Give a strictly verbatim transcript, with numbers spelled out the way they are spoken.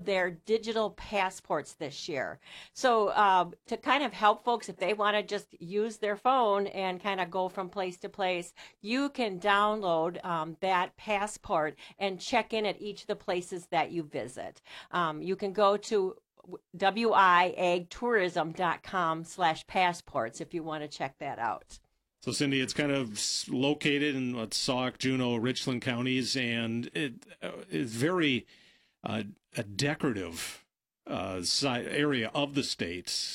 their digital passports this year. So uh, to kind of help folks, if they want to just use their phone and kind of go from place to place, you can download um, that passport and check in at each of the places that you visit. Um, you can go to wiagtourism.com slash passports if you want to check that out. So, Cindy, it's kind of located in what, Sauk, Juneau, Richland counties, and it uh, is very uh, a decorative uh, side area of the state.